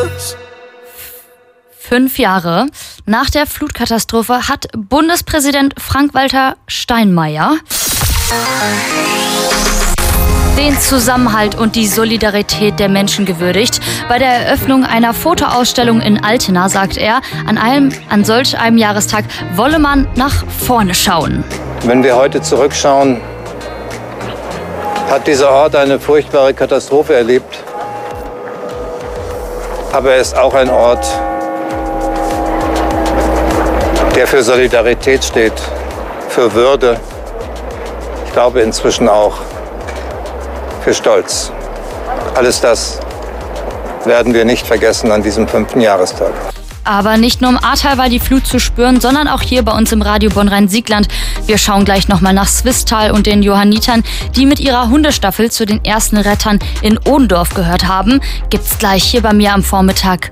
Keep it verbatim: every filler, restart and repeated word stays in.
Fünf Jahre nach der Flutkatastrophe hat Bundespräsident Frank-Walter Steinmeier den Zusammenhalt und die Solidarität der Menschen gewürdigt. Bei der Eröffnung einer Fotoausstellung in Altena sagt er, an, einem, an solch einem Jahrestag wolle man nach vorne schauen. Wenn wir heute zurückschauen, hat dieser Ort eine furchtbare Katastrophe erlebt. Aber er ist auch ein Ort, der für Solidarität steht, für Würde. Ich glaube inzwischen auch für Stolz. Alles das werden wir nicht vergessen an diesem fünften Jahrestag. Aber nicht nur im Ahrtal war die Flut zu spüren, sondern auch hier bei uns im Radio Bonn-Rhein-Siegland. Wir schauen gleich nochmal nach Swisttal und den Johannitern, die mit ihrer Hundestaffel zu den ersten Rettern in Ohlendorf gehört haben. Gibt's gleich hier bei mir am Vormittag